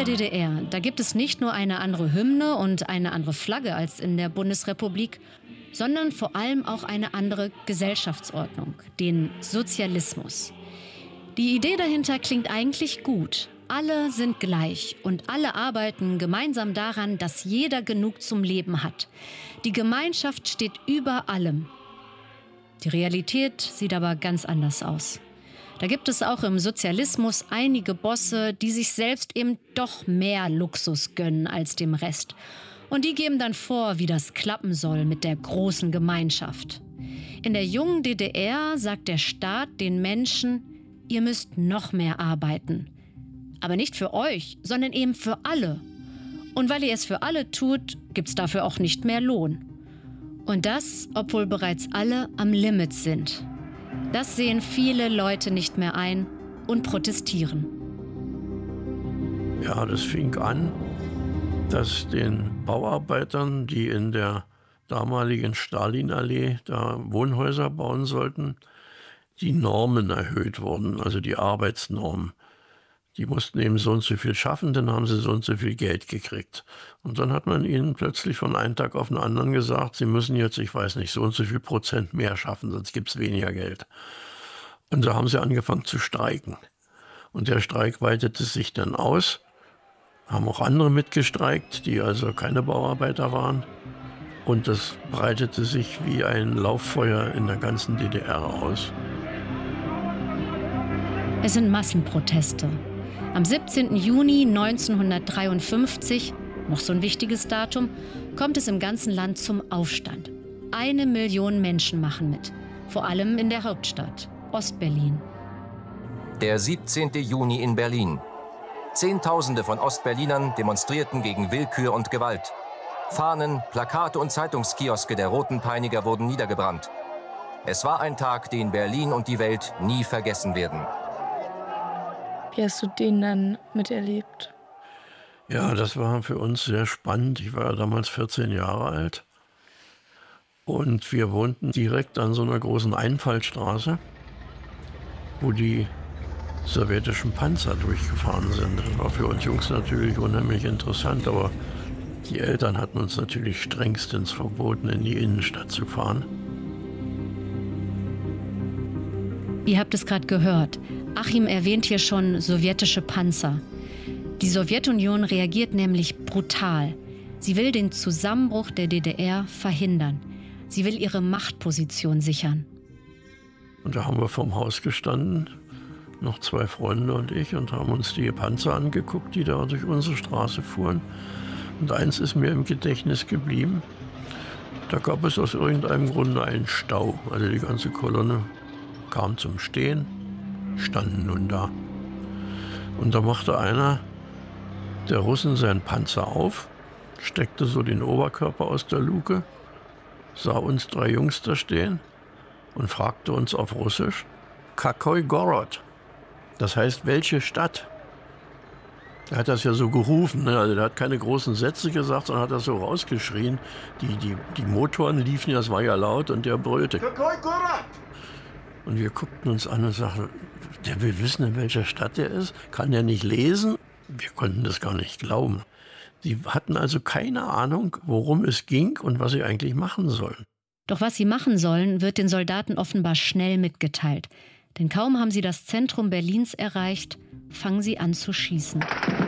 der DDR, da gibt es nicht nur eine andere Hymne und eine andere Flagge als in der Bundesrepublik, sondern vor allem auch eine andere Gesellschaftsordnung, den Sozialismus. Die Idee dahinter klingt eigentlich gut. Alle sind gleich und alle arbeiten gemeinsam daran, dass jeder genug zum Leben hat. Die Gemeinschaft steht über allem. Die Realität sieht aber ganz anders aus. Da gibt es auch im Sozialismus einige Bosse, die sich selbst eben doch mehr Luxus gönnen als dem Rest. Und die geben dann vor, wie das klappen soll mit der großen Gemeinschaft. In der jungen DDR sagt der Staat den Menschen, ihr müsst noch mehr arbeiten. Aber nicht für euch, sondern eben für alle. Und weil ihr es für alle tut, gibt es dafür auch nicht mehr Lohn. Und das, obwohl bereits alle am Limit sind. Das sehen viele Leute nicht mehr ein und protestieren. Ja, das fing an, dass den Bauarbeitern, die in der damaligen Stalinallee da Wohnhäuser bauen sollten, die Normen erhöht wurden, also die Arbeitsnormen. Die mussten eben so und so viel schaffen, dann haben sie so und so viel Geld gekriegt. Und dann hat man ihnen plötzlich von einem Tag auf den anderen gesagt, sie müssen jetzt, ich weiß nicht, so und so viel Prozent mehr schaffen, sonst gibt es weniger Geld. Und da haben sie angefangen zu streiken. Und der Streik weitete sich dann aus. Haben auch andere mitgestreikt, die also keine Bauarbeiter waren. Und das breitete sich wie ein Lauffeuer in der ganzen DDR aus. Es sind Massenproteste. Am 17. Juni 1953, noch so ein wichtiges Datum, kommt es im ganzen Land zum Aufstand. 1 Million Menschen machen mit, vor allem in der Hauptstadt, Ostberlin. Der 17. Juni in Berlin. Zehntausende von Ostberlinern demonstrierten gegen Willkür und Gewalt. Fahnen, Plakate und Zeitungskioske der Roten Peiniger wurden niedergebrannt. Es war ein Tag, den Berlin und die Welt nie vergessen werden. Wie hast du den dann miterlebt? Ja, das war für uns sehr spannend. Ich war ja damals 14 Jahre alt. Und wir wohnten direkt an so einer großen Einfallstraße, wo die sowjetischen Panzer durchgefahren sind. Das war für uns Jungs natürlich unheimlich interessant, aber die Eltern hatten uns natürlich strengstens verboten, in die Innenstadt zu fahren. Ihr habt es gerade gehört. Achim erwähnt hier schon sowjetische Panzer. Die Sowjetunion reagiert nämlich brutal. Sie will den Zusammenbruch der DDR verhindern. Sie will ihre Machtposition sichern. Und da haben wir vorm Haus gestanden, noch 2 Freunde und ich, und haben uns die Panzer angeguckt, die da durch unsere Straße fuhren. Und eins ist mir im Gedächtnis geblieben. Da gab es aus irgendeinem Grunde einen Stau. Also die ganze Kolonne kam zum Stehen, standen nun da. Und da machte einer der Russen seinen Panzer auf, steckte so den Oberkörper aus der Luke, sah uns 3 Jungs da stehen und fragte uns auf Russisch, Kakoi Gorod? Das heißt, welche Stadt? Er hat das ja so gerufen, ne? Also der hat keine großen Sätze gesagt, sondern hat das so rausgeschrien. Die Motoren liefen ja, es war ja laut, und der brüllte. Kakoi Gorod! Und wir guckten uns an und sagten, der will wissen, in welcher Stadt er ist? Kann er nicht lesen? Wir konnten das gar nicht glauben. Sie hatten also keine Ahnung, worum es ging und was sie eigentlich machen sollen. Doch was sie machen sollen, wird den Soldaten offenbar schnell mitgeteilt. Denn kaum haben sie das Zentrum Berlins erreicht, fangen sie an zu schießen.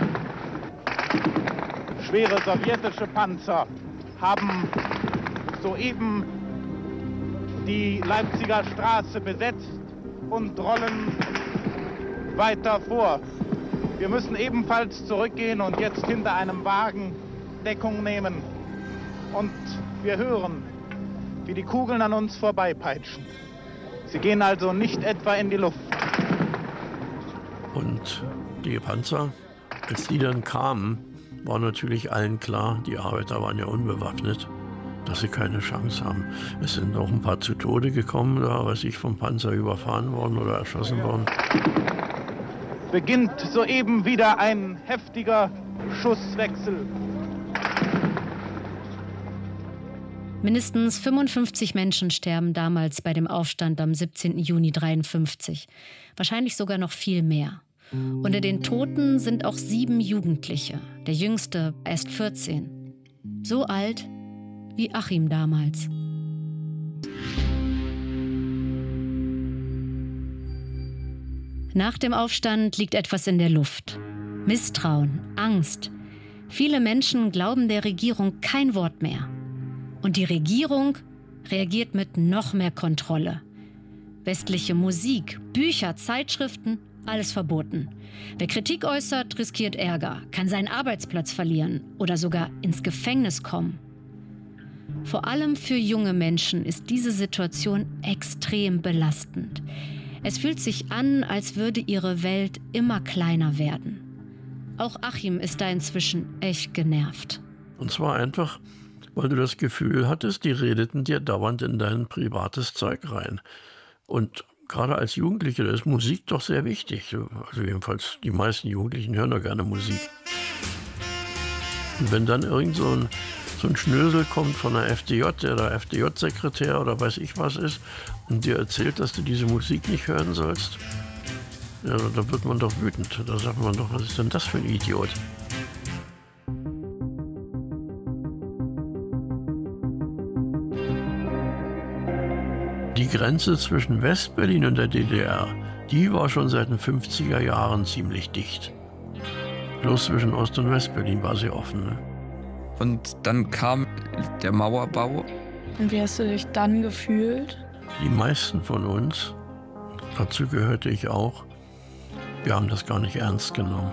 Schwere sowjetische Panzer haben soeben die Leipziger Straße besetzt und rollen weiter vor. Wir müssen ebenfalls zurückgehen und jetzt hinter einem Wagen Deckung nehmen. Und wir hören, wie die Kugeln an uns vorbeipeitschen. Sie gehen also nicht etwa in die Luft. Und die Panzer, als die dann kamen, war natürlich allen klar, die Arbeiter waren ja unbewaffnet, dass sie keine Chance haben. Es sind auch ein paar zu Tode gekommen, da weiß ich, vom Panzer überfahren worden oder erschossen worden. Beginnt soeben wieder ein heftiger Schusswechsel. Mindestens 55 Menschen sterben damals bei dem Aufstand am 17. Juni 1953. Wahrscheinlich sogar noch viel mehr. Unter den Toten sind auch 7 Jugendliche, der jüngste erst 14. So alt wie Achim damals. Nach dem Aufstand liegt etwas in der Luft. Misstrauen, Angst. Viele Menschen glauben der Regierung kein Wort mehr. Und die Regierung reagiert mit noch mehr Kontrolle. Westliche Musik, Bücher, Zeitschriften, alles verboten. Wer Kritik äußert, riskiert Ärger, kann seinen Arbeitsplatz verlieren oder sogar ins Gefängnis kommen. Vor allem für junge Menschen ist diese Situation extrem belastend. Es fühlt sich an, als würde ihre Welt immer kleiner werden. Auch Achim ist da inzwischen echt genervt. Und zwar einfach, weil du das Gefühl hattest, die redeten dir dauernd in dein privates Zeug rein. Und gerade als Jugendlicher, da ist Musik doch sehr wichtig. Also jedenfalls die meisten Jugendlichen hören doch gerne Musik. Und wenn dann irgend so ein Schnösel kommt von der FDJ, der FDJ-Sekretär oder weiß ich was ist, und dir erzählt, dass du diese Musik nicht hören sollst, ja, da wird man doch wütend. Da sagt man doch, was ist denn das für ein Idiot? Die Grenze zwischen Westberlin und der DDR, die war schon seit den 50er Jahren ziemlich dicht. Bloß zwischen Ost- und Westberlin war sie offen. Ne? Und dann kam der Mauerbau. Und wie hast du dich dann gefühlt? Die meisten von uns, dazu gehörte ich auch, wir haben das gar nicht ernst genommen.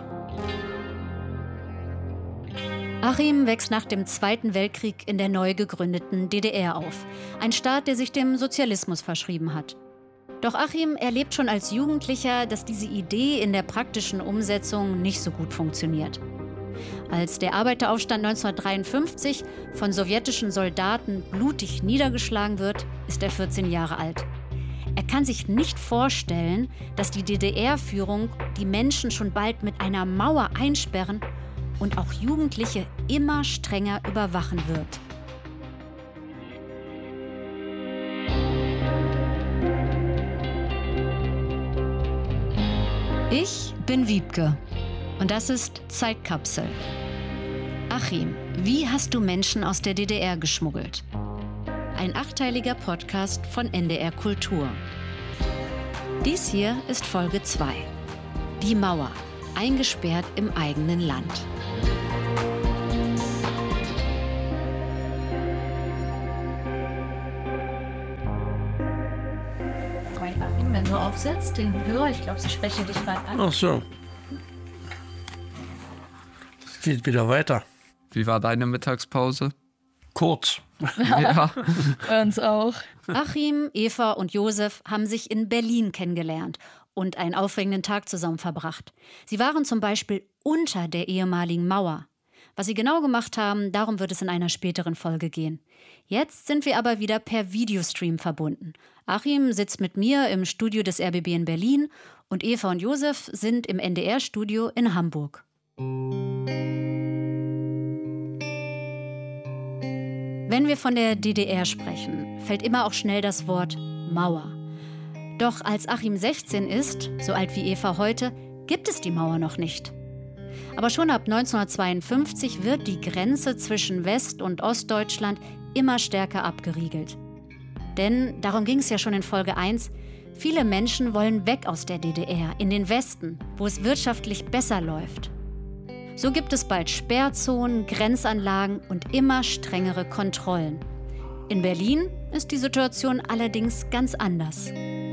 Achim wächst nach dem Zweiten Weltkrieg in der neu gegründeten DDR auf. Ein Staat, der sich dem Sozialismus verschrieben hat. Doch Achim erlebt schon als Jugendlicher, dass diese Idee in der praktischen Umsetzung nicht so gut funktioniert. Als der Arbeiteraufstand 1953 von sowjetischen Soldaten blutig niedergeschlagen wird, ist er 14 Jahre alt. Er kann sich nicht vorstellen, dass die DDR-Führung die Menschen schon bald mit einer Mauer einsperren und auch Jugendliche immer strenger überwachen wird. Ich bin Wiebke und das ist Zeitkapsel. Achim, wie hast du Menschen aus der DDR geschmuggelt? Ein 8-teiliger Podcast von NDR Kultur. Dies hier ist Folge 2. Die Mauer, eingesperrt im eigenen Land. Achim, wenn du aufsetzt, den Hörer, ich glaube, sie sprechen dich gerade an. Ach so. Es geht wieder weiter. Wie war deine Mittagspause? Kurz. Ja. Bei uns auch. Achim, Eva und Josef haben sich in Berlin kennengelernt und einen aufregenden Tag zusammen verbracht. Sie waren zum Beispiel unter der ehemaligen Mauer. Was sie genau gemacht haben, darum wird es in einer späteren Folge gehen. Jetzt sind wir aber wieder per Videostream verbunden. Achim sitzt mit mir im Studio des RBB in Berlin und Eva und Josef sind im NDR-Studio in Hamburg. Wenn wir von der DDR sprechen, fällt immer auch schnell das Wort Mauer. Doch als Achim 16 ist, so alt wie Eva heute, gibt es die Mauer noch nicht. Aber schon ab 1952 wird die Grenze zwischen West- und Ostdeutschland immer stärker abgeriegelt. Denn, darum ging es ja schon in Folge 1, viele Menschen wollen weg aus der DDR, in den Westen, wo es wirtschaftlich besser läuft. So gibt es bald Sperrzonen, Grenzanlagen und immer strengere Kontrollen. In Berlin ist die Situation allerdings ganz anders.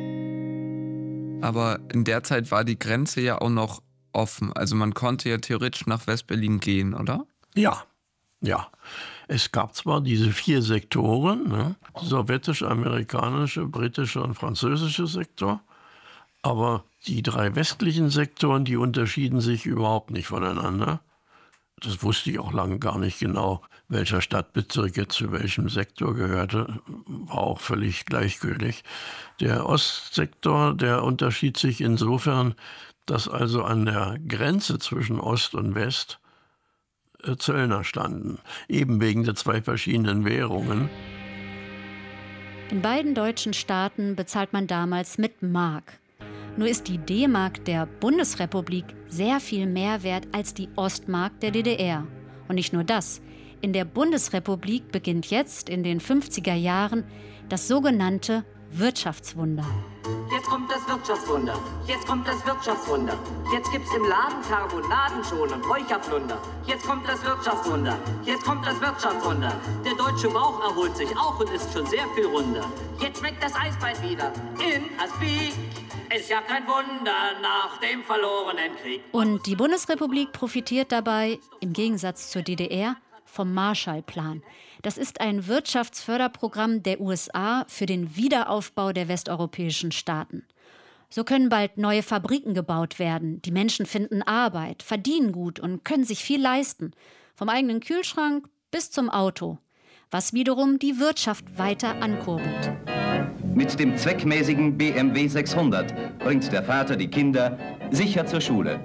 Aber in der Zeit war die Grenze ja auch noch offen. Also man konnte ja theoretisch nach Westberlin gehen, oder? Ja. Es gab zwar diese 4 Sektoren, ne? Sowjetische, amerikanische, britische und französische Sektor, aber die 3 westlichen Sektoren, die unterschieden sich überhaupt nicht voneinander. Das wusste ich auch lange gar nicht genau, welcher Stadtbezirk jetzt zu welchem Sektor gehörte. War auch völlig gleichgültig. Der Ostsektor, der unterschied sich insofern, dass also an der Grenze zwischen Ost und West Zöllner standen, eben wegen der 2 verschiedenen Währungen. In beiden deutschen Staaten bezahlt man damals mit Mark. Nur ist die D-Mark der Bundesrepublik sehr viel mehr wert als die Ostmark der DDR. Und nicht nur das. In der Bundesrepublik beginnt jetzt in den 50er Jahren das sogenannte Wirtschaftswunder. Jetzt kommt das Wirtschaftswunder, jetzt kommt das Wirtschaftswunder. Jetzt gibt's im Laden Karbonaden schon und Räucherpflunder. Jetzt kommt das Wirtschaftswunder, jetzt kommt das Wirtschaftswunder. Der deutsche Bauch erholt sich auch und ist schon sehr viel runder. Jetzt schmeckt das Eisbein wieder in Aspik. Ist ja kein Wunder nach dem verlorenen Krieg. Und die Bundesrepublik profitiert dabei, im Gegensatz zur DDR, vom Marshallplan. Das ist ein Wirtschaftsförderprogramm der USA für den Wiederaufbau der westeuropäischen Staaten. So können bald neue Fabriken gebaut werden, die Menschen finden Arbeit, verdienen gut und können sich viel leisten. Vom eigenen Kühlschrank bis zum Auto. Was wiederum die Wirtschaft weiter ankurbelt. Mit dem zweckmäßigen BMW 600 bringt der Vater die Kinder sicher zur Schule.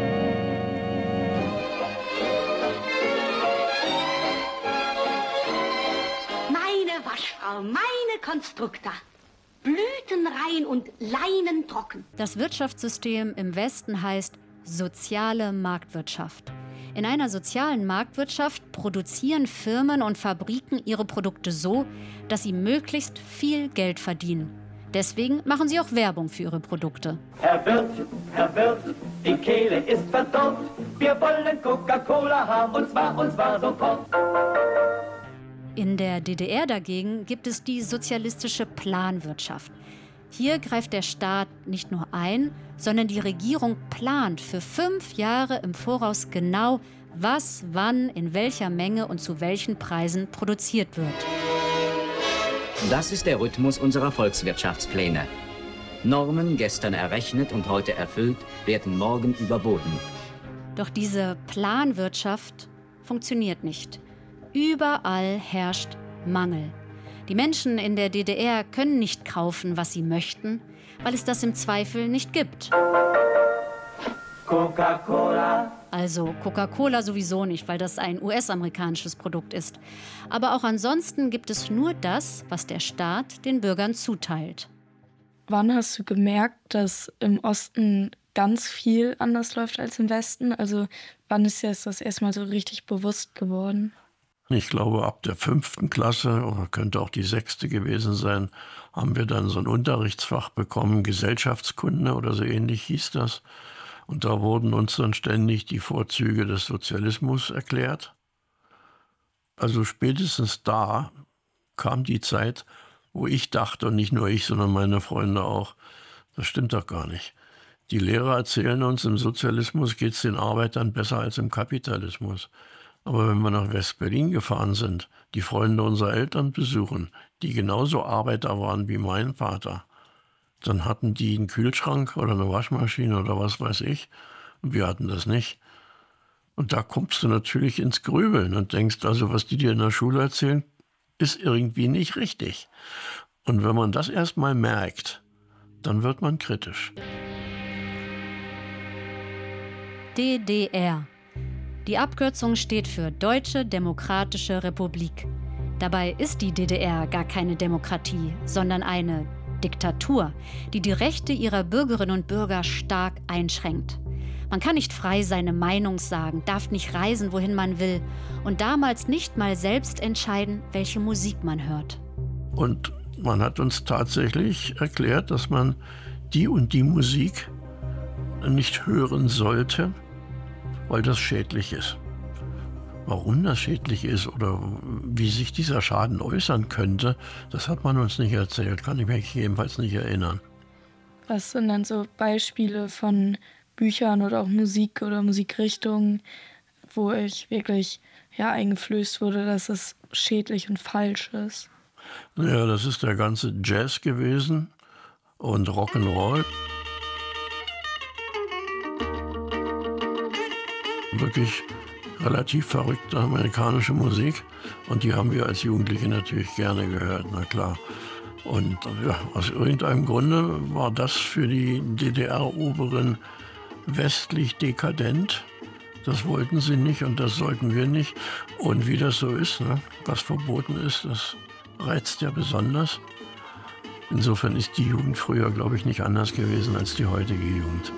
Meine Konstrukta. Blütenrein und leinentrocken. Das Wirtschaftssystem im Westen heißt soziale Marktwirtschaft. In einer sozialen Marktwirtschaft produzieren Firmen und Fabriken ihre Produkte so, dass sie möglichst viel Geld verdienen. Deswegen machen sie auch Werbung für ihre Produkte. Herr Wirt, die Kehle ist verdorrt. Wir wollen Coca-Cola haben, und zwar sofort. In der DDR dagegen gibt es die sozialistische Planwirtschaft. Hier greift der Staat nicht nur ein, sondern die Regierung plant für 5 Jahre im Voraus genau, was, wann, in welcher Menge und zu welchen Preisen produziert wird. Das ist der Rhythmus unserer Volkswirtschaftspläne. Normen, gestern errechnet und heute erfüllt, werden morgen überboten. Doch diese Planwirtschaft funktioniert nicht. Überall herrscht Mangel. Die Menschen in der DDR können nicht kaufen, was sie möchten, weil es das im Zweifel nicht gibt. Coca-Cola. Also Coca-Cola sowieso nicht, weil das ein US-amerikanisches Produkt ist. Aber auch ansonsten gibt es nur das, was der Staat den Bürgern zuteilt. Wann hast du gemerkt, dass im Osten ganz viel anders läuft als im Westen? Also wann ist dir das erstmal so richtig bewusst geworden? Ich glaube, ab der 5. Klasse, oder könnte auch die 6. gewesen sein, haben wir dann so ein Unterrichtsfach bekommen, Gesellschaftskunde oder so ähnlich hieß das. Und da wurden uns dann ständig die Vorzüge des Sozialismus erklärt. Also spätestens da kam die Zeit, wo ich dachte, und nicht nur ich, sondern meine Freunde auch, das stimmt doch gar nicht. Die Lehrer erzählen uns, im Sozialismus geht es den Arbeitern besser als im Kapitalismus. Aber wenn wir nach West-Berlin gefahren sind, die Freunde unserer Eltern besuchen, die genauso Arbeiter waren wie mein Vater, dann hatten die einen Kühlschrank oder eine Waschmaschine oder was weiß ich. Und wir hatten das nicht. Und da kommst du natürlich ins Grübeln und denkst, also was die dir in der Schule erzählen, ist irgendwie nicht richtig. Und wenn man das erstmal merkt, dann wird man kritisch. DDR. Die Abkürzung steht für Deutsche Demokratische Republik. Dabei ist die DDR gar keine Demokratie, sondern eine Diktatur, die die Rechte ihrer Bürgerinnen und Bürger stark einschränkt. Man kann nicht frei seine Meinung sagen, darf nicht reisen, wohin man will und damals nicht mal selbst entscheiden, welche Musik man hört. Und man hat uns tatsächlich erklärt, dass man die und die Musik nicht hören sollte, weil das schädlich ist. Warum das schädlich ist oder wie sich dieser Schaden äußern könnte, das hat man uns nicht erzählt, kann ich mich jedenfalls nicht erinnern. Was sind dann so Beispiele von Büchern oder auch Musik oder Musikrichtungen, wo euch wirklich eingeflößt wurde, dass es schädlich und falsch ist? Ja, das ist der ganze Jazz gewesen und Rock'n'Roll. Wirklich relativ verrückte amerikanische Musik und die haben wir als Jugendliche natürlich gerne gehört, na klar. Und aus irgendeinem Grunde war das für die DDR-Oberen westlich dekadent. Das wollten sie nicht und das sollten wir nicht. Und wie das so ist, was verboten ist, das reizt ja besonders. Insofern ist die Jugend früher, glaube ich, nicht anders gewesen als die heutige Jugend.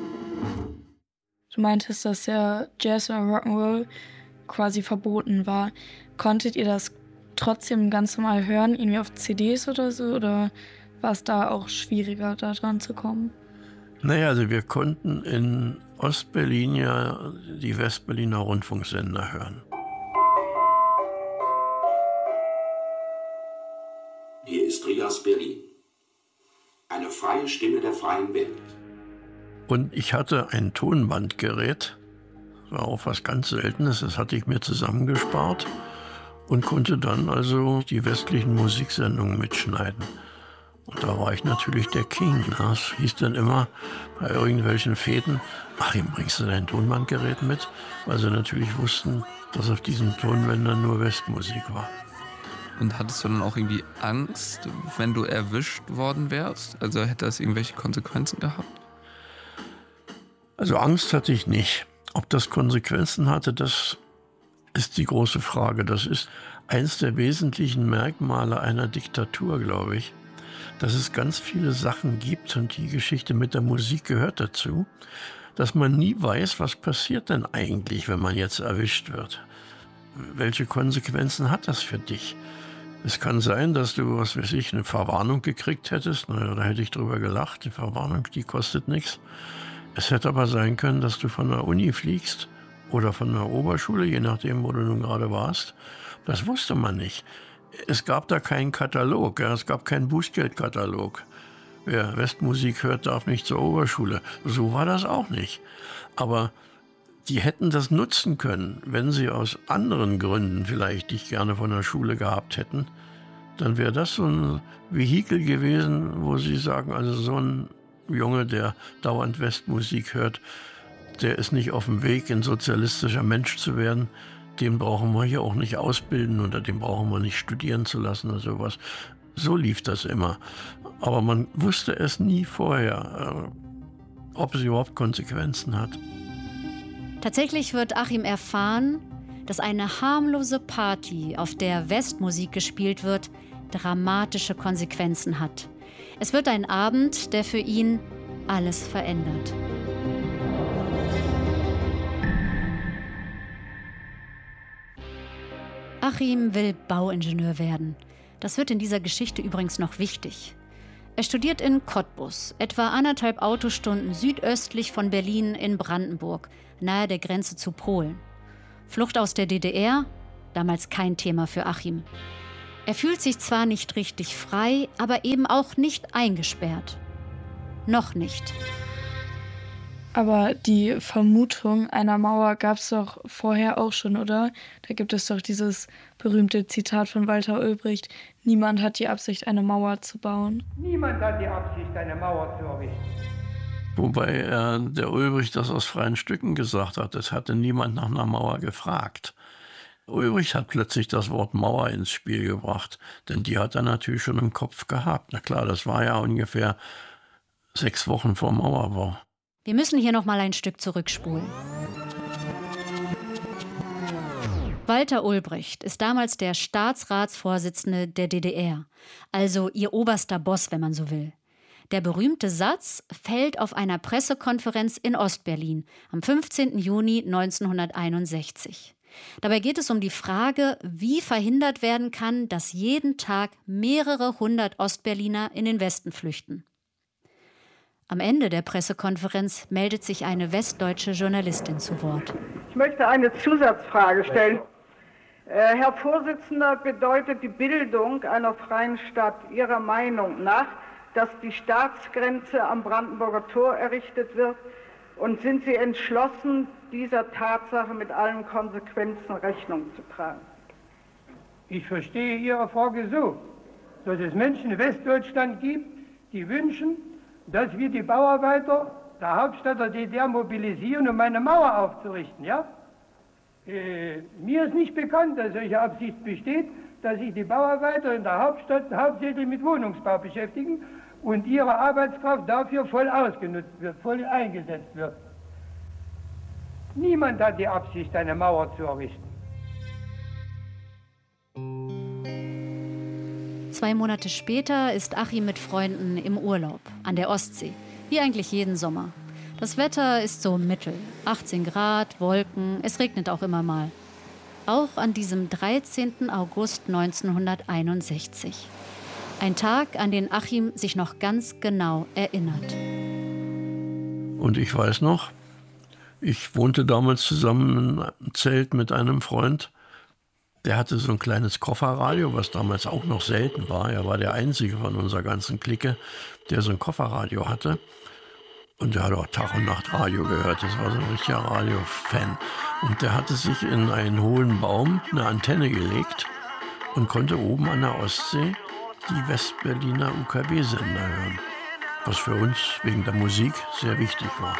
Du meintest, dass ja Jazz oder Rock'n'Roll quasi verboten war. Konntet ihr das trotzdem ganz normal hören, irgendwie auf CDs oder so? Oder war es da auch schwieriger, da dran zu kommen? Naja, also wir konnten in Ostberlin ja die Westberliner Rundfunksender hören. Hier ist Rias Berlin. Eine freie Stimme der freien Welt. Und ich hatte ein Tonbandgerät, war auch was ganz Seltenes, das hatte ich mir zusammengespart und konnte dann also die westlichen Musiksendungen mitschneiden. Und da war ich natürlich der King. Das hieß dann immer bei irgendwelchen Feten, Achim, bringst du dein Tonbandgerät mit? Weil sie natürlich wussten, dass auf diesen Tonbändern nur Westmusik war. Und hattest du dann auch irgendwie Angst, wenn du erwischt worden wärst? Also hätte das irgendwelche Konsequenzen gehabt? Also Angst hatte ich nicht. Ob das Konsequenzen hatte, das ist die große Frage. Das ist eins der wesentlichen Merkmale einer Diktatur, glaube ich. Dass es ganz viele Sachen gibt, und die Geschichte mit der Musik gehört dazu, dass man nie weiß, was passiert denn eigentlich, wenn man jetzt erwischt wird. Welche Konsequenzen hat das für dich? Es kann sein, dass du, was weiß ich, eine Verwarnung gekriegt hättest. Na, da hätte ich drüber gelacht. Die Verwarnung, die kostet nichts. Es hätte aber sein können, dass du von der Uni fliegst oder von der Oberschule, je nachdem, wo du nun gerade warst. Das wusste man nicht. Es gab da keinen Katalog, ja, es gab keinen Bußgeldkatalog. Wer Westmusik hört, darf nicht zur Oberschule. So war das auch nicht. Aber die hätten das nutzen können, wenn sie aus anderen Gründen vielleicht dich gerne von der Schule gehabt hätten. Dann wäre das so ein Vehikel gewesen, wo sie sagen, also so ein Junge, der dauernd Westmusik hört, der ist nicht auf dem Weg, ein sozialistischer Mensch zu werden. Den brauchen wir hier auch nicht ausbilden oder den brauchen wir nicht studieren zu lassen oder sowas. So lief das immer. Aber man wusste es nie vorher, ob es überhaupt Konsequenzen hat. Tatsächlich wird Achim erfahren, dass eine harmlose Party, auf der Westmusik gespielt wird, dramatische Konsequenzen hat. Es wird ein Abend, der für ihn alles verändert. Achim will Bauingenieur werden. Das wird in dieser Geschichte übrigens noch wichtig. Er studiert in Cottbus, etwa 1,5 Autostunden südöstlich von Berlin in Brandenburg, nahe der Grenze zu Polen. Flucht aus der DDR, damals kein Thema für Achim. Er fühlt sich zwar nicht richtig frei, aber eben auch nicht eingesperrt. Noch nicht. Aber die Vermutung einer Mauer gab es doch vorher auch schon, oder? Da gibt es doch dieses berühmte Zitat von Walter Ulbricht: Niemand hat die Absicht, eine Mauer zu bauen. Niemand hat die Absicht, eine Mauer zu errichten. Wobei der Ulbricht das aus freien Stücken gesagt hat. Es hatte niemand nach einer Mauer gefragt. Ulbricht hat plötzlich das Wort Mauer ins Spiel gebracht, denn die hat er natürlich schon im Kopf gehabt. Na klar, das war ja ungefähr 6 Wochen vor Mauerbau. Wir müssen hier noch mal ein Stück zurückspulen. Walter Ulbricht ist damals der Staatsratsvorsitzende der DDR, also ihr oberster Boss, wenn man so will. Der berühmte Satz fällt auf einer Pressekonferenz in Ostberlin am 15. Juni 1961. Dabei geht es um die Frage, wie verhindert werden kann, dass jeden Tag mehrere hundert Ostberliner in den Westen flüchten. Am Ende der Pressekonferenz meldet sich eine westdeutsche Journalistin zu Wort. Ich möchte eine Zusatzfrage stellen. Herr Vorsitzender, bedeutet die Bildung einer freien Stadt Ihrer Meinung nach, dass die Staatsgrenze am Brandenburger Tor errichtet wird? Und sind Sie entschlossen, dieser Tatsache mit allen Konsequenzen Rechnung zu tragen? Ich verstehe Ihre Frage so, dass es Menschen in Westdeutschland gibt, die wünschen, dass wir die Bauarbeiter der Hauptstadt der DDR mobilisieren, um eine Mauer aufzurichten, ja? Mir ist nicht bekannt, dass solche Absicht besteht, dass sich die Bauarbeiter in der Hauptstadt hauptsächlich mit Wohnungsbau beschäftigen und ihre Arbeitskraft dafür voll ausgenutzt wird, voll eingesetzt wird. Niemand hat die Absicht, eine Mauer zu errichten. 2 Monate später ist Achim mit Freunden im Urlaub an der Ostsee, wie eigentlich jeden Sommer. Das Wetter ist so mittel, 18 Grad, Wolken, es regnet auch immer mal. Auch an diesem 13. August 1961. Ein Tag, an den Achim sich noch ganz genau erinnert. Und ich weiß noch, ich wohnte damals zusammen im Zelt mit einem Freund. Der hatte so ein kleines Kofferradio, was damals auch noch selten war. Er war der Einzige von unserer ganzen Clique, der so ein Kofferradio hatte. Und der hat auch Tag und Nacht Radio gehört. Das war so ein richtiger Radio-Fan. Und der hatte sich in einen hohen Baum eine Antenne gelegt und konnte oben an der Ostsee die Westberliner UKW-Sender hören. Was für uns wegen der Musik sehr wichtig war.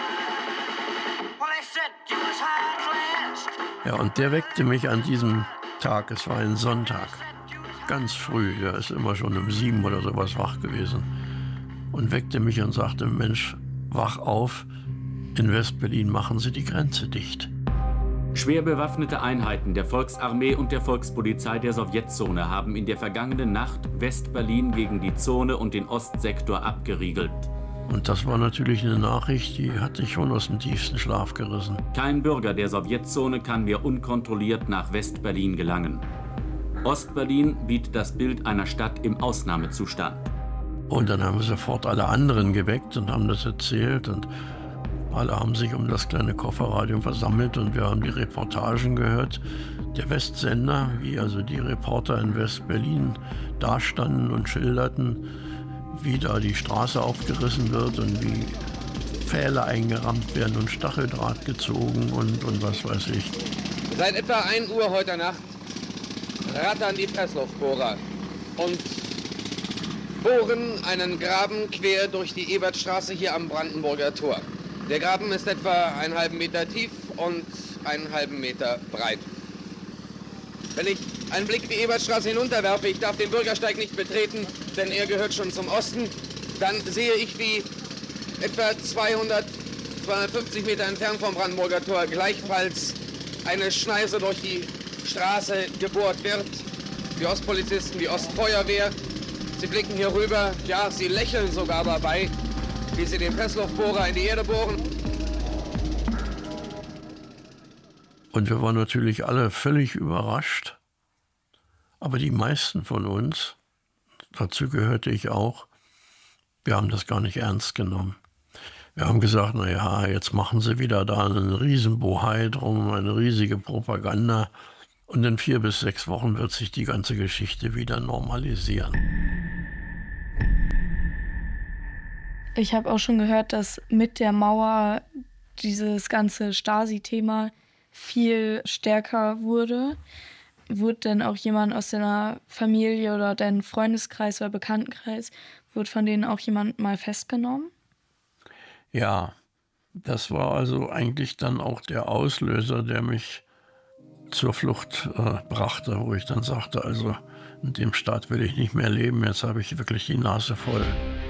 Ja, und der weckte mich an diesem Tag, es war ein Sonntag, ganz früh, der ist immer schon um 7 oder sowas wach gewesen, und weckte mich und sagte, Mensch, wach auf, in Westberlin machen sie die Grenze dicht. Schwer bewaffnete Einheiten der Volksarmee und der Volkspolizei der Sowjetzone haben in der vergangenen Nacht Westberlin gegen die Zone und den Ostsektor abgeriegelt. Und das war natürlich eine Nachricht, die hat dich schon aus dem tiefsten Schlaf gerissen. Kein Bürger der Sowjetzone kann mehr unkontrolliert nach Westberlin gelangen. Ostberlin bietet das Bild einer Stadt im Ausnahmezustand. Und dann haben wir sofort alle anderen geweckt und haben das erzählt. Und alle haben sich um das kleine Kofferradio versammelt und wir haben die Reportagen gehört. Der Westsender, wie also die Reporter in Westberlin dastanden und schilderten, wie da die Straße aufgerissen wird und wie Pfähle eingerammt werden und Stacheldraht gezogen und was weiß ich. Seit etwa 1 Uhr heute Nacht rattern die Pressluftbohrer und bohren einen Graben quer durch die Ebertstraße hier am Brandenburger Tor. Der Graben ist etwa 1,5 Meter tief und 1,5 Meter breit. Wenn ich einen Blick die Ebertstraße hinunterwerfe, ich darf den Bürgersteig nicht betreten, denn er gehört schon zum Osten, dann sehe ich, wie etwa 250 Meter entfernt vom Brandenburger Tor gleichfalls eine Schneise durch die Straße gebohrt wird. Die Ostpolizisten, die Ostfeuerwehr, sie blicken hier rüber, ja, sie lächeln sogar dabei, wie sie den Pressluftbohrer in die Erde bohren. Und wir waren natürlich alle völlig überrascht. Aber die meisten von uns, dazu gehörte ich auch, wir haben das gar nicht ernst genommen. Wir haben gesagt, na ja, jetzt machen sie wieder da einen riesen Bohai drum, eine riesige Propaganda. Und in 4 bis 6 Wochen wird sich die ganze Geschichte wieder normalisieren. Ich habe auch schon gehört, dass mit der Mauer dieses ganze Stasi-Thema viel stärker wurde. Wurde denn auch jemand aus deiner Familie oder deinem Freundeskreis oder Bekanntenkreis, wurde von denen auch jemand mal festgenommen? Ja, das war also eigentlich dann auch der Auslöser, der mich zur Flucht brachte, wo ich dann sagte, also in dem Staat will ich nicht mehr leben, jetzt habe ich wirklich die Nase voll.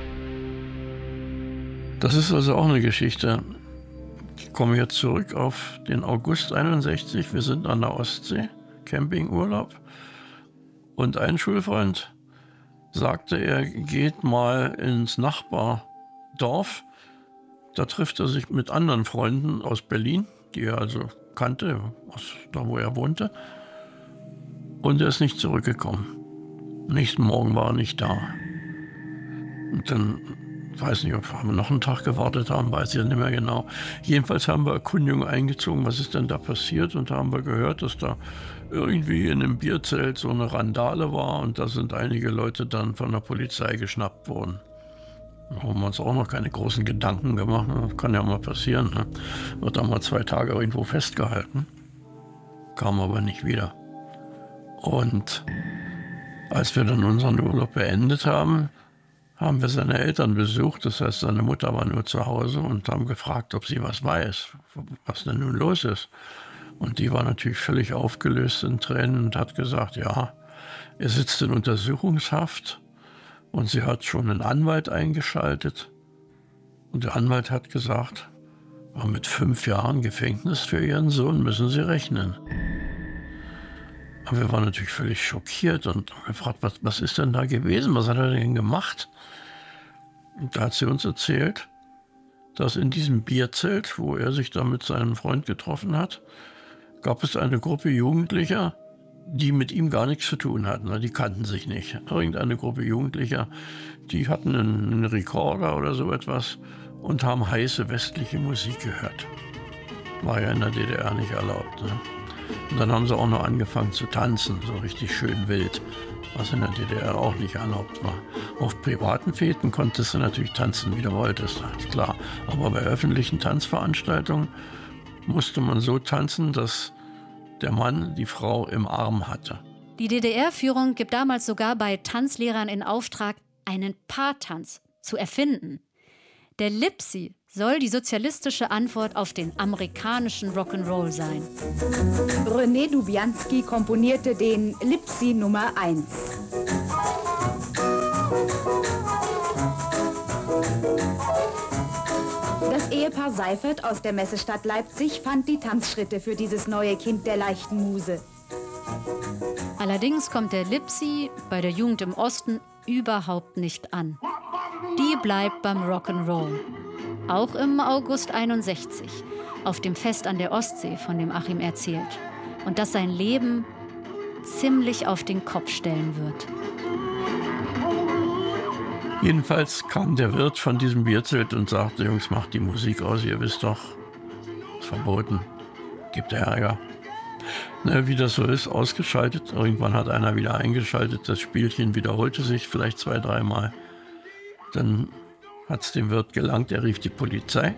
Das ist also auch eine Geschichte. Ich komme jetzt zurück auf den August 61, wir sind an der Ostsee, Campingurlaub, und ein Schulfreund sagte, er geht mal ins Nachbardorf. Da trifft er sich mit anderen Freunden aus Berlin, die er also kannte, da wo er wohnte. Und er ist nicht zurückgekommen. Nächsten Morgen war er nicht da. Und dann, ich weiß nicht, ob wir noch einen Tag gewartet haben, weiß ich ja nicht mehr genau. Jedenfalls haben wir Erkundigungen eingezogen, was ist denn da passiert. Und da haben wir gehört, dass da irgendwie in einem Bierzelt so eine Randale war. Und da sind einige Leute dann von der Polizei geschnappt worden. Da haben wir uns auch noch keine großen Gedanken gemacht. Das kann ja mal passieren. Ne? Wird da mal 2 Tage irgendwo festgehalten. Kam aber nicht wieder. Und als wir dann unseren Urlaub beendet haben, haben wir seine Eltern besucht. Das heißt, seine Mutter war nur zu Hause und haben gefragt, ob sie was weiß, was denn nun los ist. Und die war natürlich völlig aufgelöst in Tränen und hat gesagt, ja, er sitzt in Untersuchungshaft. Und sie hat schon einen Anwalt eingeschaltet. Und der Anwalt hat gesagt, mit 5 Jahren Gefängnis für ihren Sohn müssen sie rechnen. Aber wir waren natürlich völlig schockiert und haben gefragt, was ist denn da gewesen? Was hat er denn gemacht? Und da hat sie uns erzählt, dass in diesem Bierzelt, wo er sich da mit seinem Freund getroffen hat, gab es eine Gruppe Jugendlicher, die mit ihm gar nichts zu tun hatten. Die kannten sich nicht. Irgendeine Gruppe Jugendlicher, die hatten einen Rekorder oder so etwas und haben heiße westliche Musik gehört. War ja in der DDR nicht erlaubt. Ne? Und dann haben sie auch noch angefangen zu tanzen, so richtig schön wild, was in der DDR auch nicht erlaubt war. Auf privaten Feten konntest du natürlich tanzen, wie du wolltest, ist klar. Aber bei öffentlichen Tanzveranstaltungen musste man so tanzen, dass der Mann die Frau im Arm hatte. Die DDR-Führung gibt damals sogar bei Tanzlehrern in Auftrag, einen Paartanz zu erfinden. Der Lipsi soll die sozialistische Antwort auf den amerikanischen Rock'n'Roll sein. René Dubianski komponierte den Lipsi Nummer 1. Das Ehepaar Seifert aus der Messestadt Leipzig fand die Tanzschritte für dieses neue Kind der leichten Muse. Allerdings kommt der Lipsi bei der Jugend im Osten überhaupt nicht an. Die bleibt beim Rock'n'Roll. Auch im August 61, auf dem Fest an der Ostsee, von dem Achim erzählt. Und das sein Leben ziemlich auf den Kopf stellen wird. Jedenfalls kam der Wirt von diesem Bierzelt und sagte, Jungs, macht die Musik aus, ihr wisst doch, ist verboten, gibt Ärger. Na, wie das so ist, ausgeschaltet. Irgendwann hat einer wieder eingeschaltet, das Spielchen wiederholte sich vielleicht 2-3 Mal. Dann hat es dem Wirt gelangt, er rief die Polizei,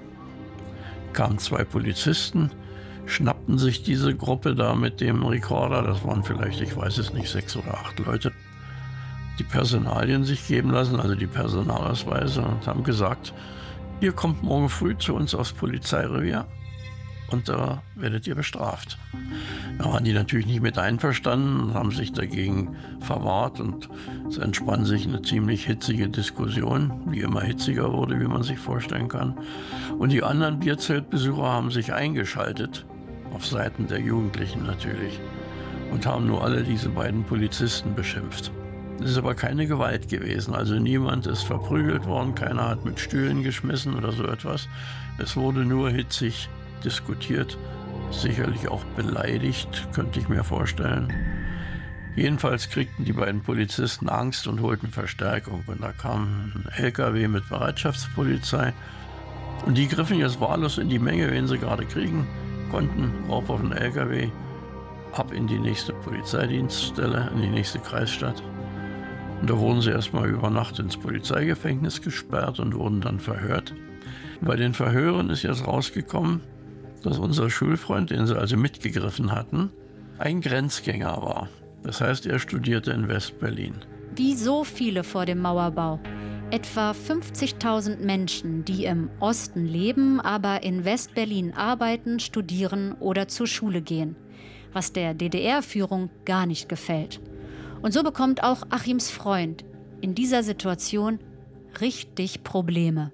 kamen 2 Polizisten, schnappten sich diese Gruppe da mit dem Rekorder, das waren vielleicht, ich weiß es nicht, 6 oder 8 Leute, die Personalien sich geben lassen, also die Personalausweise, und haben gesagt, ihr kommt morgen früh zu uns aufs Polizeirevier und da werdet ihr bestraft. Da waren die natürlich nicht mit einverstanden und haben sich dagegen verwahrt und es entspann sich eine ziemlich hitzige Diskussion, die immer hitziger wurde, wie man sich vorstellen kann. Und die anderen Bierzeltbesucher haben sich eingeschaltet, auf Seiten der Jugendlichen natürlich, und haben nur alle diese beiden Polizisten beschimpft. Es ist aber keine Gewalt gewesen, also niemand ist verprügelt worden, keiner hat mit Stühlen geschmissen oder so etwas. Es wurde nur hitzig diskutiert, sicherlich auch beleidigt, könnte ich mir vorstellen. Jedenfalls kriegten die beiden Polizisten Angst und holten Verstärkung. Und da kam ein LKW mit Bereitschaftspolizei. Und die griffen jetzt wahllos in die Menge, wen sie gerade kriegen konnten, rauf auf den LKW, ab in die nächste Polizeidienststelle, in die nächste Kreisstadt. Und da wurden sie erstmal über Nacht ins Polizeigefängnis gesperrt und wurden dann verhört. Bei den Verhören ist jetzt rausgekommen, dass unser Schulfreund, den sie also mitgegriffen hatten, ein Grenzgänger war. Das heißt, er studierte in West-Berlin. Wie so viele vor dem Mauerbau. Etwa 50.000 Menschen, die im Osten leben, aber in West-Berlin arbeiten, studieren oder zur Schule gehen. Was der DDR-Führung gar nicht gefällt. Und so bekommt auch Achims Freund in dieser Situation richtig Probleme.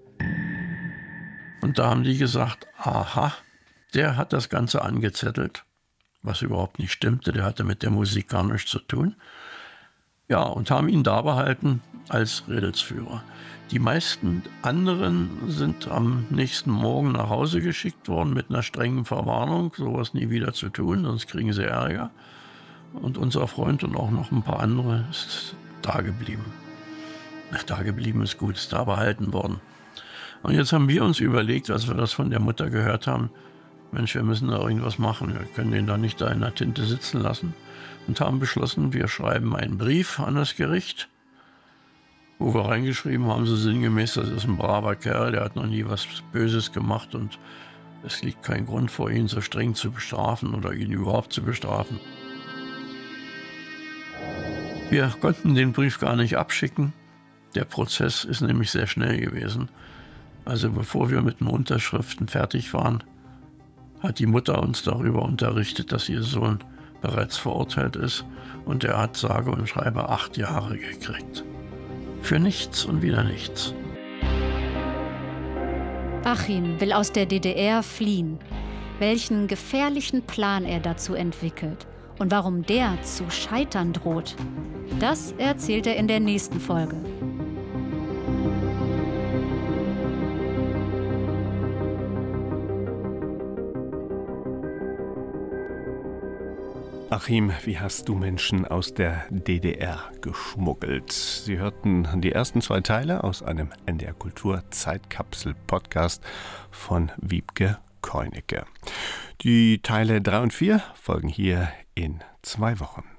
Und da haben die gesagt, aha, der hat das Ganze angezettelt, was überhaupt nicht stimmte, der hatte mit der Musik gar nichts zu tun. Ja, und haben ihn da behalten als Rädelsführer. Die meisten anderen sind am nächsten Morgen nach Hause geschickt worden mit einer strengen Verwarnung, sowas nie wieder zu tun, sonst kriegen sie Ärger. Und unser Freund und auch noch ein paar andere ist da geblieben. Da geblieben ist gut, ist da behalten worden. Und jetzt haben wir uns überlegt, als wir das von der Mutter gehört haben, Mensch, wir müssen da irgendwas machen, wir können den da nicht da in der Tinte sitzen lassen. Und haben beschlossen, wir schreiben einen Brief an das Gericht, wo wir reingeschrieben haben, so sinngemäß, das ist ein braver Kerl, der hat noch nie was Böses gemacht und es liegt kein Grund vor, ihn so streng zu bestrafen oder ihn überhaupt zu bestrafen. Wir konnten den Brief gar nicht abschicken. Der Prozess ist nämlich sehr schnell gewesen. Also bevor wir mit den Unterschriften fertig waren, hat die Mutter uns darüber unterrichtet, dass ihr Sohn bereits verurteilt ist und er hat sage und schreibe 8 Jahre gekriegt. Für nichts und wieder nichts. Achim will aus der DDR fliehen. Welchen gefährlichen Plan er dazu entwickelt Und warum der zu scheitern droht, das erzählt er in der nächsten Folge. Achim, wie hast du Menschen aus der DDR geschmuggelt? Sie hörten die ersten 2 Teile aus einem NDR Kultur Zeitkapsel-Podcast von Wiebke Keunecke. Die Teile 3 und 4 folgen hier in 2 Wochen.